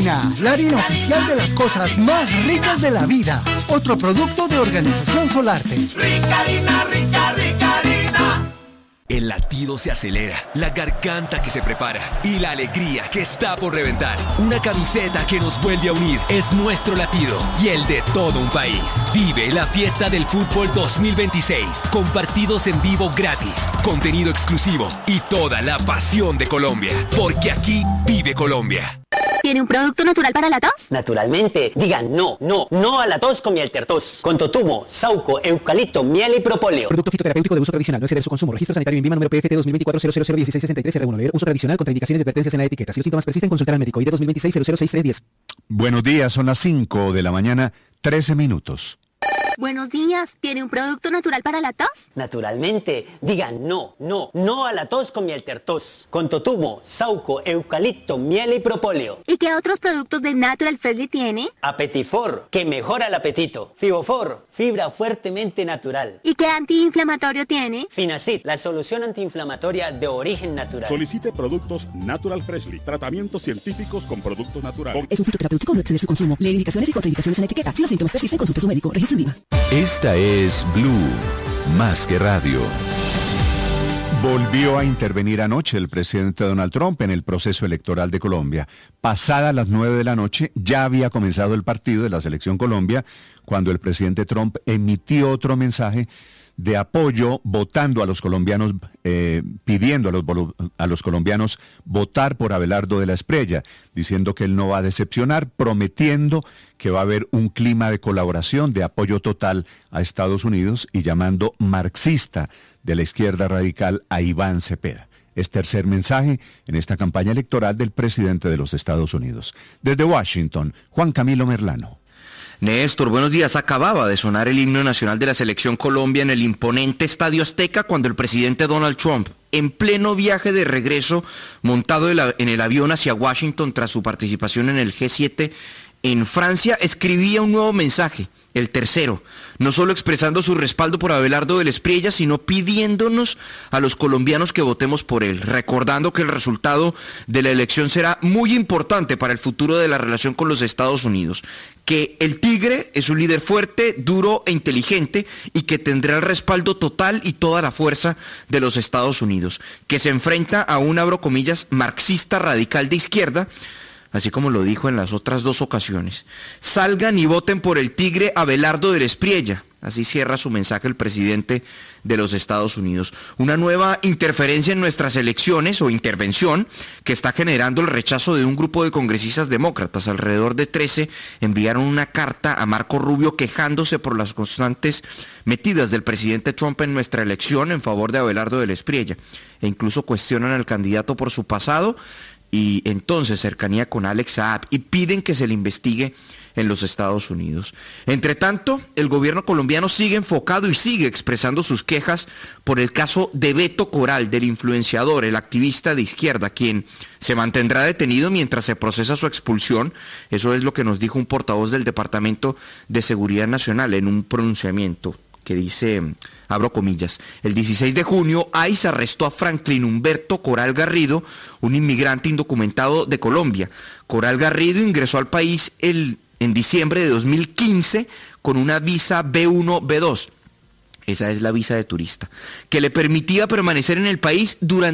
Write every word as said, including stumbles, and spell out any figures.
Ricarina, la harina oficial de las cosas más ricas de la vida. Otro producto de Organización Solarte. Ricarina, rica, Ricarina. El latido se acelera, la garganta que se prepara y la alegría que está por reventar. Una camiseta que nos vuelve a unir es nuestro latido y el de todo un país. Vive la fiesta del fútbol dos mil veintiséis con partidos en vivo gratis, contenido exclusivo y toda la pasión de Colombia. Porque aquí vive Colombia. ¿Tiene un producto natural para la tos? Naturalmente. Digan no, no, no a la tos con Mieltertos. Con totumo, sauco, eucalipto, miel y propóleo. Producto fitoterapéutico de uso tradicional. No exceder su consumo. Registro sanitario INVIMA número P F T dos mil veinticuatro cero cero cero dieciséis sesenta y tres R uno. Leer uso tradicional. Contraindicaciones y advertencias en la etiqueta. Si los síntomas persisten, consultar al médico. I D dos mil veintiséis cero cero seis tres diez. Buenos días, son las cinco de la mañana, trece minutos. Buenos días, ¿tiene un producto natural para la tos? Naturalmente. Digan no, no, no a la tos con Mieltertos. Con totumo, sauco, eucalipto, miel y propóleo. ¿Y qué otros productos de Natural Freshly tiene? Apetifor, que mejora el apetito. Fibofor, fibra fuertemente natural. ¿Y qué antiinflamatorio tiene? Finacid, la solución antiinflamatoria de origen natural. Solicite productos Natural Freshly, tratamientos científicos con productos naturales. Es un fitoterapéutico, no exceder su consumo. Lee indicaciones y contraindicaciones en la etiqueta. Si los síntomas persisten, consulte a su médico. Registro INVIMA. Esta es Blue, más que radio. Volvió a intervenir anoche el presidente Donald Trump en el proceso electoral de Colombia. Pasadas las nueve de la noche, ya había comenzado el partido de la Selección Colombia, cuando el presidente Trump emitió otro mensaje de apoyo, votando a los colombianos, eh, pidiendo a los, a los colombianos votar por Abelardo de la Espriella, diciendo que él no va a decepcionar, prometiendo que va a haber un clima de colaboración, de apoyo total a Estados Unidos y llamando marxista de la izquierda radical a Iván Cepeda. Es tercer mensaje en esta campaña electoral del presidente de los Estados Unidos. Desde Washington, Juan Camilo Merlano. Néstor, buenos días. Acababa de sonar el himno nacional de la Selección Colombia en el imponente Estadio Azteca cuando el presidente Donald Trump, en pleno viaje de regreso, montado en el avión hacia Washington tras su participación en el G siete en Francia, escribía un nuevo mensaje, el tercero, no solo expresando su respaldo por Abelardo de la Espriella, sino pidiéndonos a los colombianos que votemos por él, recordando que el resultado de la elección será muy importante para el futuro de la relación con los Estados Unidos, que el Tigre es un líder fuerte, duro e inteligente y que tendrá el respaldo total y toda la fuerza de los Estados Unidos, que se enfrenta a un, abro comillas, marxista radical de izquierda, así como lo dijo en las otras dos ocasiones. Salgan y voten por el Tigre Abelardo de la Espriella. Así cierra su mensaje el presidente de los Estados Unidos. Una nueva interferencia en nuestras elecciones o intervención que está generando el rechazo de un grupo de congresistas demócratas. Alrededor de trece enviaron una carta a Marco Rubio quejándose por las constantes metidas del presidente Trump en nuestra elección en favor de Abelardo de la Espriella. E incluso cuestionan al candidato por su pasado y entonces cercanía con Alex Saab y piden que se le investigue en los Estados Unidos. Entre tanto, el gobierno colombiano sigue enfocado y sigue expresando sus quejas por el caso de Beto Coral, del influenciador, el activista de izquierda, quien se mantendrá detenido mientras se procesa su expulsión. Eso es lo que nos dijo un portavoz del Departamento de Seguridad Nacional en un pronunciamiento que dice, abro comillas, el dieciséis de junio, I C E arrestó a Franklin Humberto Coral Garrido, un inmigrante indocumentado de Colombia. Coral Garrido ingresó al país el, en diciembre de dos mil quince con una visa B uno B dos, esa es la visa de turista, que le permitía permanecer en el país durante